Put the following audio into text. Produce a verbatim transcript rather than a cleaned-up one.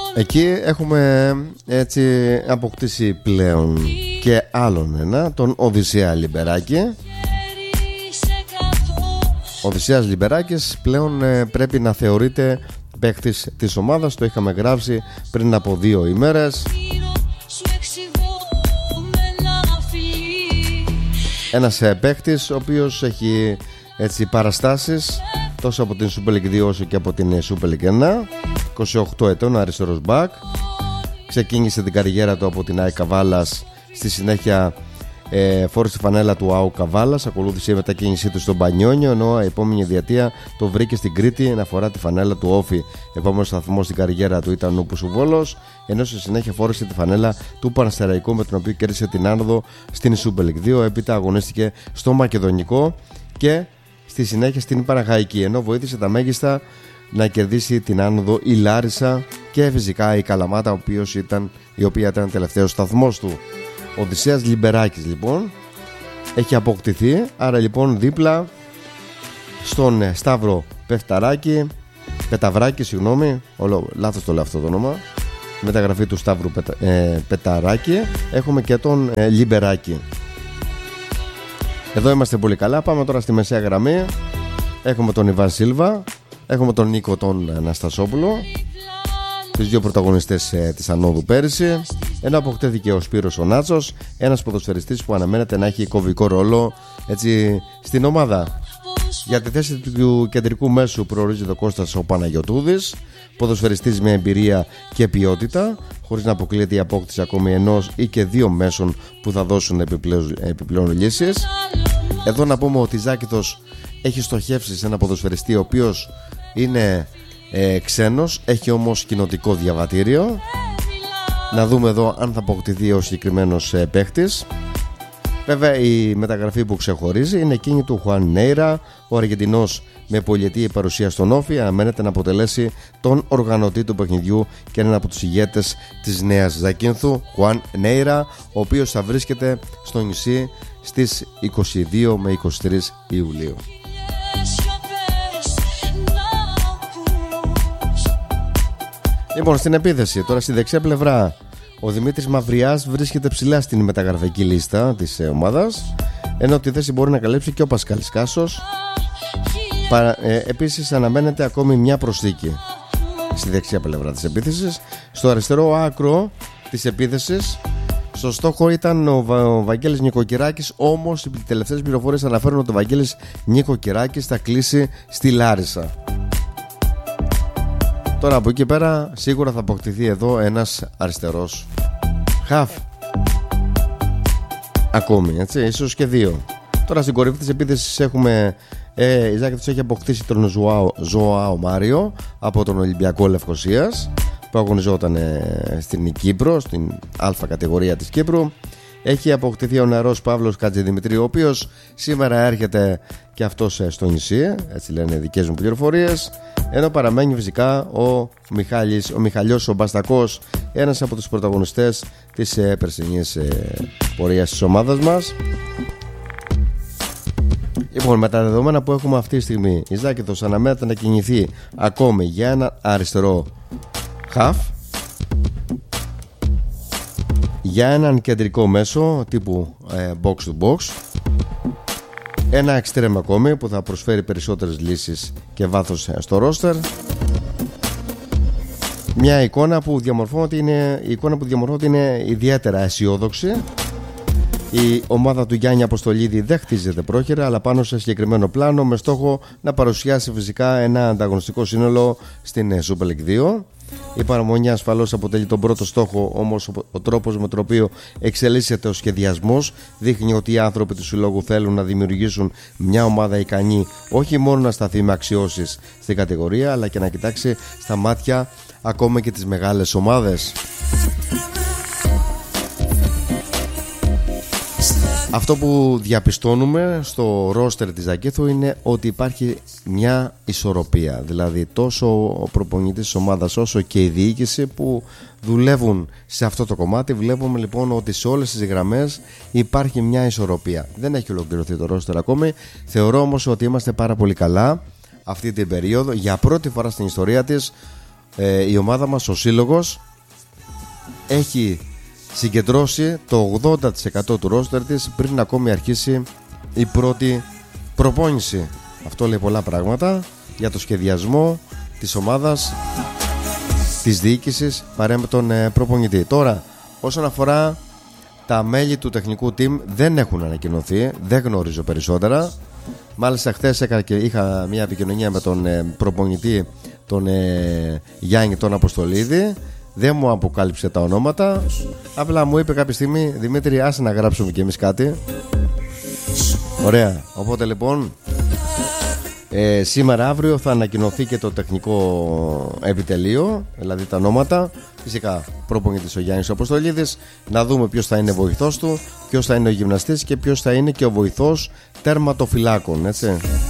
Εκεί έχουμε έτσι αποκτήσει πλέον και άλλον ένα, τον Οδυσσέα Λιμπεράκη. Ο Οδυσσέας Λιμπεράκης πλέον πρέπει να θεωρείται παίχτης της ομάδας. Το είχαμε γράψει πριν από δύο ημέρες. Ένας παίχτης ο οποίος έχει έτσι παραστάσεις τόσο από την Super League δύο όσο και από την Super League ένα. είκοσι οκτώ ετών, αριστερός μπακ. Ξεκίνησε την καριέρα του από την ΑΕΚ Καβάλας. Στη συνέχεια ε, φόρησε τη φανέλα του ΑΟ Καβάλας. Ακολούθησε η μετακίνησή του στον Πανιόνιο, ενώ η επόμενη διετία το βρήκε στην Κρήτη να φορά τη φανέλα του Όφη. Επόμενος σταθμός στην καριέρα του ήταν ο Πουσουβόλος, ενώ στη συνέχεια φόρησε τη φανέλα του Πανσεραϊκού, με τον οποίο κέρδισε την άνοδο στην Super League δύο. Έπειτα αγωνίστηκε στο Μακεδονικό και στη συνέχεια στην Παναχαϊκή, ενώ βοήθησε τα μέγιστα να κερδίσει την άνοδο η Λάρισα και φυσικά η Καλαμάτα, ο οποίος ήταν, η οποία ήταν τελευταίος σταθμός του. Ο Οδυσσέας Λιμπεράκης λοιπόν έχει αποκτηθεί, άρα λοιπόν δίπλα στον Σταύρο Πεφταράκη, Πεταβράκη, συγγνώμη, όλο, λάθος το λέω αυτό το όνομα, μεταγραφή του Σταύρου Πετα, ε, Πεταράκη, έχουμε και τον ε, Λιμπεράκη. Εδώ είμαστε πολύ καλά. Πάμε τώρα στη μεσαία γραμμή. Έχουμε τον Ιβάν Σίλβα, έχουμε τον Νίκο τον Αναστασόπουλο, τους δύο πρωταγωνιστές ε, της ανόδου πέρυσι. Ενώ αποκτήθηκε ο Σπύρος ο Νάτσος, ένας ποδοσφαιριστής που αναμένεται να έχει κομβικό ρόλο έτσι στην ομάδα. Για τη θέση του κεντρικού μέσου προορίζεται ο Κώστας ο Παναγιωτούδης, ποδοσφαιριστής με εμπειρία και ποιότητα, χωρίς να αποκλείεται η απόκτηση ακόμη ενός ή και δύο μέσων που θα δώσουν επιπλέον, επιπλέον λύσεις. Εδώ να πούμε ότι Ζάκηθος έχει στοχεύσει σε ένα ποδοσφαιριστή ο οποίος είναι ε, ξένος, έχει όμως κοινοτικό διαβατήριο. Να δούμε εδώ αν θα αποκτηθεί ο συγκεκριμένος ε, παίχτης. Βέβαια η μεταγραφή που ξεχωρίζει είναι εκείνη του Χουάν Νέιρα, ο Αργεντινός με πολυετή παρουσία στον Όφη, αναμένεται να αποτελέσει τον οργανωτή του παιχνιδιού και έναν από τους ηγέτες της Νέας Ζακίνθου, Χουάν Νέιρα, ο οποίος θα βρίσκεται στο νησί στις είκοσι δύο με είκοσι τρεις Ιουλίου. Λοιπόν, στην επίθεση, τώρα στη δεξιά πλευρά, ο Δημήτρης Μαυριάς βρίσκεται ψηλά στην μεταγραφική λίστα της ομάδας, ενώ τη θέση μπορεί να καλύψει και ο Πασκάλης Κάσος. Παρα, ε, επίσης αναμένεται ακόμη μια προσθήκη στη δεξιά πλευρά της επίθεσης. Στο αριστερό άκρο της επίθεσης, στο στόχο ήταν ο, Βα, ο Βαγγέλης Νικοκυράκης, όμως οι τελευταίες πληροφορίες αναφέρουν ότι ο Βαγγέλης Νικοκυράκης θα κλείσει στη Λάρισα. Τώρα από εκεί πέρα σίγουρα θα αποκτηθεί εδώ ένας αριστερός χαφ ακόμη, έτσι, ίσως και δύο. Τώρα στην κορυφή της επίθεσης έχουμε ε, η Ζάκηθος έχει αποκτήσει τον Ζωάο, Ζωάο Μάριο από τον Ολυμπιακό Λευκωσίας, που αγωνιζόταν ε, στην Κύπρο, στην Α κατηγορία της Κύπρου. Έχει αποκτηθεί ο νεαρός Παύλος Κατζηδημητρίου, ο οποίος σήμερα έρχεται και αυτός στο νησί, έτσι λένε οι δικές μου πληροφορίες. Ενώ παραμένει φυσικά ο Μιχάλης, ο Μιχαλιός ο Μπαστακός, ένας από τους πρωταγωνιστές της ε, περσινής ε, πορείας της ομάδας μας. Λοιπόν, με τα δεδομένα που έχουμε αυτή τη στιγμή, η Ζάκηθος αναμένεται να κινηθεί ακόμη για ένα αριστερό χαφ, για έναν κεντρικό μέσο τύπου ε, box to box, ένα εξτρέμ ακόμη που θα προσφέρει περισσότερες λύσεις και βάθος στο ρόστερ. Μια εικόνα που διαμορφώνεται είναι, η εικόνα που διαμορφώνεται είναι ιδιαίτερα αισιόδοξη. Η ομάδα του Γιάννη Αποστολίδη δεν χτίζεται πρόχειρα, αλλά πάνω σε συγκεκριμένο πλάνο, με στόχο να παρουσιάσει φυσικά ένα ανταγωνιστικό σύνολο στην Super League δύο. Η παραμονιά ασφαλώς αποτελεί τον πρώτο στόχο, όμως ο τρόπος με τον οποίο εξελίσσεται ο σχεδιασμός δείχνει ότι οι άνθρωποι του συλλόγου θέλουν να δημιουργήσουν μια ομάδα ικανή όχι μόνο να σταθεί με αξιώσεις στην κατηγορία, αλλά και να κοιτάξει στα μάτια ακόμα και τις μεγάλες ομάδες. Αυτό που διαπιστώνουμε στο ρόστερ της Ζακήθου είναι ότι υπάρχει μια ισορροπία. Δηλαδή τόσο ο προπονητής της ομάδας όσο και η διοίκηση που δουλεύουν σε αυτό το κομμάτι. Βλέπουμε λοιπόν ότι σε όλες τις γραμμές υπάρχει μια ισορροπία. Δεν έχει ολοκληρωθεί το ρόστερ ακόμη. Θεωρώ όμως ότι είμαστε πάρα πολύ καλά αυτή την περίοδο. Για πρώτη φορά στην ιστορία της ε, η ομάδα μας, ο σύλλογος, έχει συγκεντρώσει το ογδόντα τοις εκατό του ρόστερ της πριν ακόμη αρχίσει η πρώτη προπόνηση. Αυτό λέει πολλά πράγματα για το σχεδιασμό της ομάδας, της διοίκησης παρέα με τον ε, προπονητή. Τώρα, όσον αφορά τα μέλη του τεχνικού team, δεν έχουν ανακοινωθεί, δεν γνωρίζω περισσότερα. Μάλιστα χθες είχα μια επικοινωνία με τον ε, προπονητή, τον ε, Γιάννη τον Αποστολίδη. Δεν μου αποκάλυψε τα ονόματα, απλά μου είπε κάποια στιγμή, Δημήτρη, άσε να γράψουμε κι εμείς κάτι. Ωραία, οπότε λοιπόν ε, σήμερα αύριο θα ανακοινωθεί και το τεχνικό επιτελείο, δηλαδή τα ονόματα. Φυσικά προπονητής ο Γιάννης Αποστολίδης. Να δούμε ποιος θα είναι βοηθός του, ποιος θα είναι ο γυμναστής και ποιος θα είναι και ο βοηθός τερματοφυλάκων, έτσι.